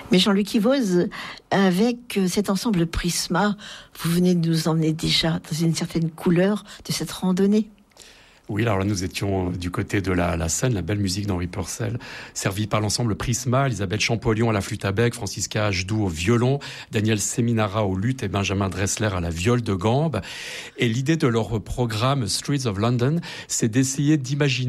Mais Jean-Luc Ivoz, avec cet ensemble Prisma, vous venez de nous emmener déjà dans une certaine couleur de cette randonnée. Oui, alors là, nous étions du côté de la scène, la belle musique d'Henri Purcell, servie par l'ensemble Prisma, Elisabeth Champollion à la flûte à bec, Francisca Ajdou au violon, Daniel Seminara au luth et Benjamin Dressler à la viole de gambe. Et l'idée de leur programme Streets of London, c'est d'essayer d'imaginer